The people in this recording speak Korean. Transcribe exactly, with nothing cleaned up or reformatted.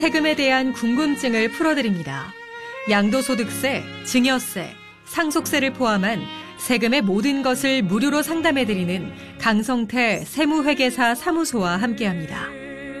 세금에 대한 궁금증을 풀어드립니다. 양도소득세, 증여세, 상속세를 포함한 세금의 모든 것을 무료로 상담해드리는 강성태 세무회계사 사무소와 함께합니다.